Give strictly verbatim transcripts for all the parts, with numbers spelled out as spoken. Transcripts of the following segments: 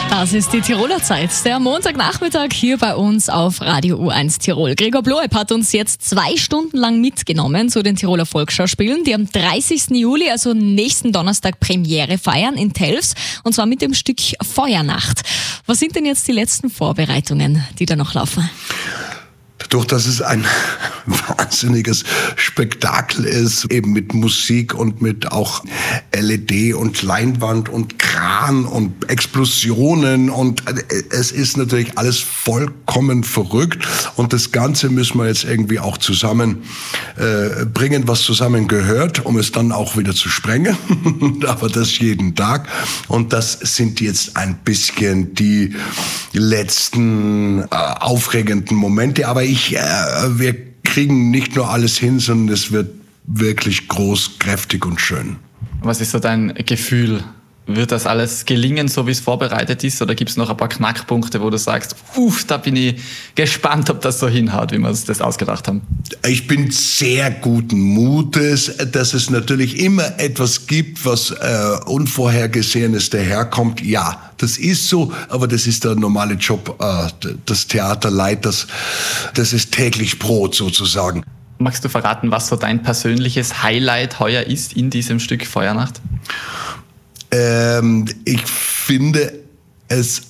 Das ist die Tiroler Zeit, der Montagnachmittag hier bei uns auf Radio U eins Tirol. Gregor Bloeb hat uns jetzt zwei Stunden lang mitgenommen zu den Tiroler Volksschauspielen, die am dreißigsten Juli, also nächsten Donnerstag, Premiere feiern in Telfs, und zwar mit dem Stück Feuernacht. Was sind denn jetzt die letzten Vorbereitungen, die da noch laufen? Dadurch, dass es ein wahnsinniges Spektakel ist, eben mit Musik und mit auch L E D und Leinwand und Kran und Explosionen, und es ist natürlich alles vollkommen verrückt, und das Ganze müssen wir jetzt irgendwie auch zusammen äh, bringen, was zusammen gehört, um es dann auch wieder zu sprengen, aber das jeden Tag, und das sind jetzt ein bisschen die letzten äh, aufregenden Momente, aber ich Ich, äh, wir kriegen nicht nur alles hin, sondern es wird wirklich groß, kräftig und schön. Was ist so dein Gefühl? Wird das alles gelingen, so wie es vorbereitet ist? Oder gibt es noch ein paar Knackpunkte, wo du sagst, uff, da bin ich gespannt, ob das so hinhaut, wie wir uns das ausgedacht haben? Ich bin sehr guten Mutes, dass es natürlich immer etwas gibt, was äh, Unvorhergesehenes daherkommt. Ja, das ist so, aber das ist der normale Job äh, des Theaterleiters. Das ist täglich Brot sozusagen. Magst du verraten, was so dein persönliches Highlight heuer ist in diesem Stück Feuernacht? Ähm, ich finde es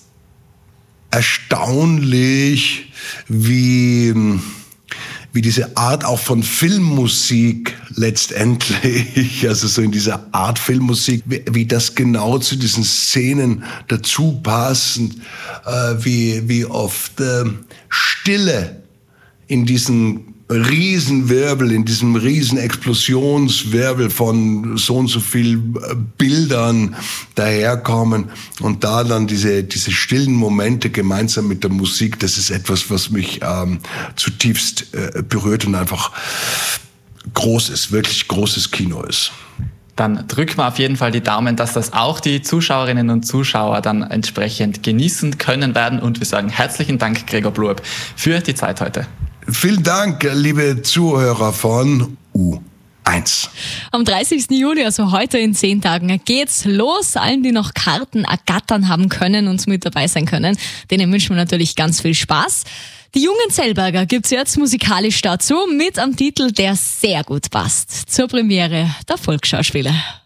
erstaunlich, wie, wie diese Art auch von Filmmusik letztendlich, also so in dieser Art Filmmusik, wie, wie das genau zu diesen Szenen dazu passt, äh, wie, wie oft äh, Stille in diesen Riesenwirbel, in diesem Riesenexplosionswirbel von so und so viel Bildern daherkommen, und da dann diese, diese stillen Momente gemeinsam mit der Musik, das ist etwas, was mich ähm, zutiefst äh, berührt und einfach groß ist, wirklich großes Kino ist. Dann drücken wir auf jeden Fall die Daumen, dass das auch die Zuschauerinnen und Zuschauer dann entsprechend genießen können werden, und wir sagen herzlichen Dank, Gregor Bloeb, für die Zeit heute. Vielen Dank, liebe Zuhörer von U eins. Am dreißigsten Juli, also heute in zehn Tagen, geht's los. Allen, die noch Karten ergattern haben können und mit dabei sein können, denen wünschen wir natürlich ganz viel Spaß. Die jungen Zellberger gibt's jetzt musikalisch dazu mit einem Titel, der sehr gut passt zur Premiere der Volksschauspiele.